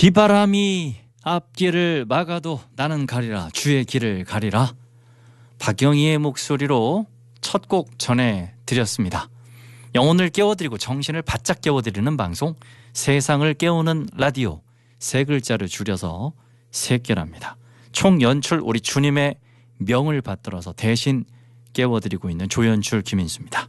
비바람이 앞길을 막아도 나는 가리라. 주의 길을 가리라. 박영희의 목소리로 첫 곡 전해드렸습니다. 영혼을 깨워드리고 정신을 바짝 깨워드리는 방송, 세상을 깨우는 라디오, 세 글자를 줄여서 새결합니다. 총 연출 우리 주님의 명을 받들어서 대신 깨워드리고 있는 조연출 김인수입니다.